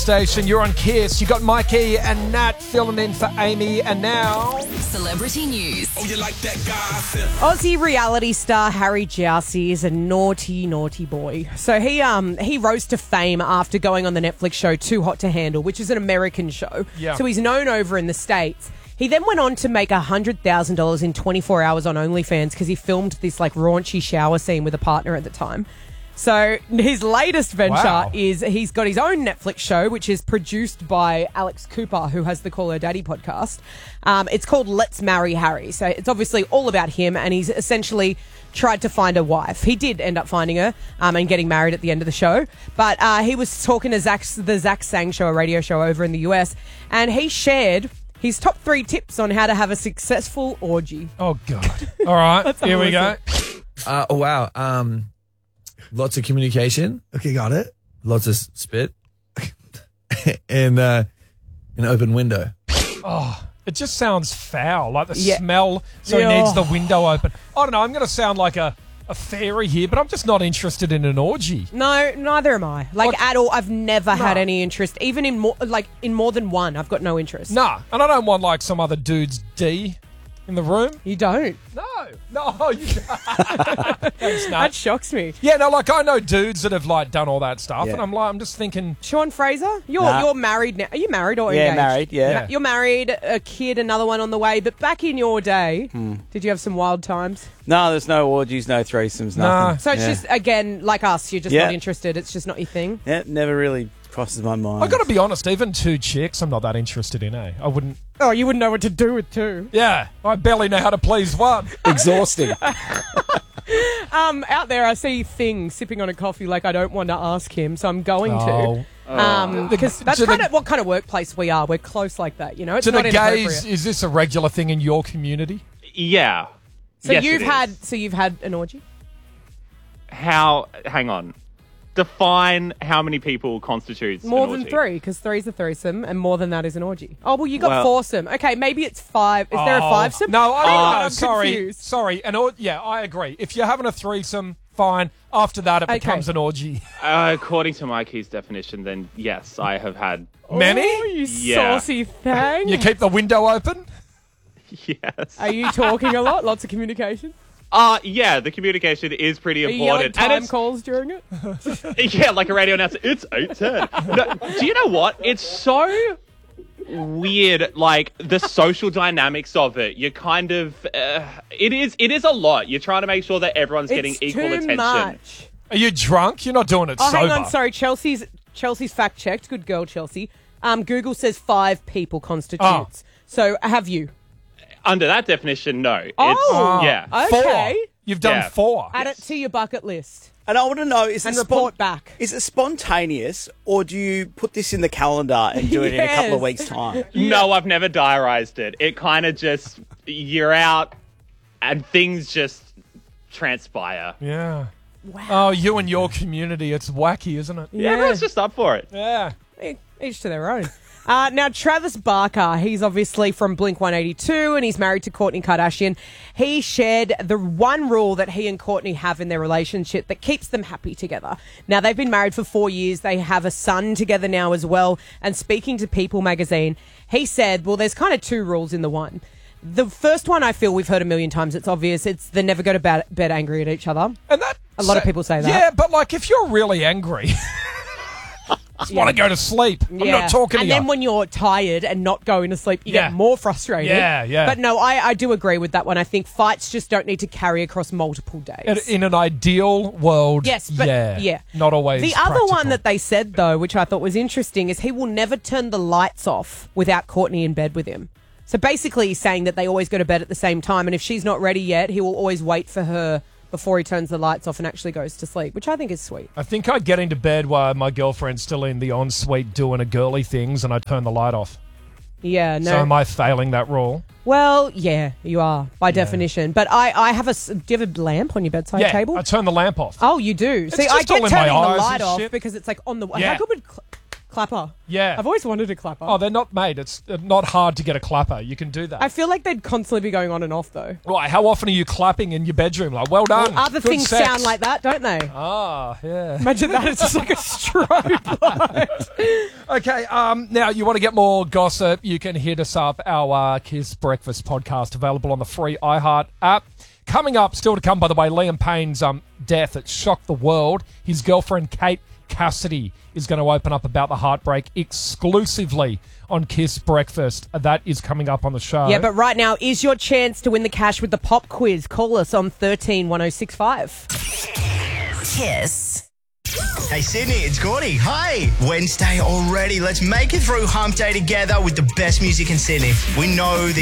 station. You're on Kiss. You got Mikey and Nat filling in for Amy. And now... Celebrity news. Oh, you like that guy? Aussie reality star Harry Jowsey is a naughty, naughty boy. So he rose to fame after going on the Netflix show Too Hot to Handle, which is an American show. Yeah. So he's known over in the States. He then went on to make $100,000 in 24 hours on OnlyFans because he filmed this like raunchy shower scene with a partner at the time. So his latest venture is he's got his own Netflix show, which is produced by Alex Cooper, who has the Call Her Daddy podcast. It's called Let's Marry Harry. So it's obviously all about him, and he's essentially tried to find a wife. He did end up finding her and getting married at the end of the show. But he was talking to the Zach Sang Show, a radio show over in the US, and he shared his top 3 tips on how to have a successful orgy. Oh, God. All right, here we go. Wow. Lots of communication. Okay, got it. Lots of spit. And an open window. Oh, it just sounds foul. Like the Yeah. smell, so he needs the window open. I don't know, I'm going to sound like a fairy here, but I'm just not interested in an orgy. No, neither am I. Like, at all. I've never had any interest. Even in more than one, I've got no interest. Nah, and I don't want like some other dude's D in the room. You don't? No, you don't. Thanks, Nat. That shocks me. Yeah, no, like I know dudes that have like done all that stuff, and I'm just thinking. Sean Fraser, you're married now. Are you married or engaged? Married, yeah. You're married, a kid, another one on the way. But back in your day, did you have some wild times? No, there's no orgies, no threesomes, nothing. So it's just, again, like us, you're just not interested. It's just not your thing. Yeah, never really crosses my mind. I've got to be honest, even 2 chicks, I'm not that interested in, I wouldn't. Oh, you wouldn't know what to do with 2. Yeah, I barely know how to please one. Exhausting. Out there, I see Thing sipping on a coffee like I don't want to ask him, so I'm going to. Because that's what kind of workplace we are. We're close like that, you know? It's To not the inappropriate. gays, is this a regular thing in your community? Yeah. So Yes, you've had an orgy? Hang on. Define how many people constitutes More an than orgy. 3, because 3's a threesome, and more than that is an orgy. Oh, well, you got Well- foursome. Okay, maybe it's 5. Is there a 5-some? No, I'm sorry. confused. Sorry. Yeah, I agree. If you're having a threesome, fine. After that, it becomes an orgy. According to Mikey's definition, then yes, I have had Many? Oh, you Yeah. saucy thing. You keep the window open? yes. Are you talking a lot? Lots of communication? Yeah, the communication is pretty Are you yelling important. time calls during it? Yeah, like a radio announcer. It's 8:10. No, do you know what? It's so weird, like the social dynamics of it. You kind of, it is a lot. You're trying to make sure that everyone's getting equal too attention. much. Are you drunk? You're not doing it Oh, sober. hang on. Sorry, Chelsea's fact checked. Good girl, Chelsea. Google says 5 people constitutes. So have you? Under that definition, no. Oh, yeah. Okay. 4. You've done Yeah. 4. Add it to your bucket list And I want to know, and report back. Is it spontaneous, or do you put this in the calendar and do it in a couple of Yes. weeks' time? No, I've never diarized it. It kind of just, you're out and things just transpire. Yeah. Wow. Oh, you and your community. It's wacky, isn't it? Yeah, everyone's just up for it. Yeah. Each to their own. Now, Travis Barker, he's obviously from Blink-182 and he's married to Kourtney Kardashian. He shared the one rule that he and Kourtney have in their relationship that keeps them happy together. Now, they've been married for 4 years. They have a son together now as well. And speaking to People magazine, he said, well, there's kind of 2 rules in the one. The first one I feel we've heard a million times. It's obvious. It's they never go to bed angry at each other. And that A lot of people say that. Yeah, but like if you're really angry, just want to go to sleep. I'm not talking to and you. then when you're tired and not going to sleep, you Yeah. get more frustrated. Yeah. But no, I do agree with that one. I think fights just don't need to carry across multiple days. In an ideal world, Yes, but yeah. not always. The other practical. one that they said, though, which I thought was interesting, is he will never turn the lights off without Kourtney in bed with him. So basically he's saying that they always go to bed at the same time, and if she's not ready yet, he will always wait for her before he turns the lights off and actually goes to sleep, which I think is sweet. I think I get into bed while my girlfriend's still in the ensuite doing a girly things, and I turn the light off. Yeah, no. So am I failing that rule? Well, yeah, you are, by definition. But I have do you have a lamp on your bedside Yeah, table? I turn the lamp off. Oh, you do. See, just I all get in my turning the eyes light and off shit. because it's like on the... Yeah. How good would Clapper. Yeah. I've always wanted a clapper. Oh, they're not made. It's not hard to get a clapper. You can do that. I feel like they'd constantly be going on and off, though. Right, how often are you clapping in your bedroom? Like, well done. Other Good things sex. sound like that, don't they? Ah, yeah. Imagine that. It's just like a strobe light. Okay, now you want to get more gossip, you can hit us up. Our Kiss Breakfast podcast available on the free iHeart app. Coming up, still to come, by the way, Liam Payne's death. It shocked the world. His girlfriend, Kate Cassidy, is going to open up about the heartbreak exclusively on Kiss Breakfast. That is coming up on the show. Yeah, but right now is your chance to win the cash with the pop quiz. Call us on 131065. Kiss. Hey Sydney, it's Gordy. Hi! Wednesday already. Let's make it through hump day together with the best music in Sydney. We know that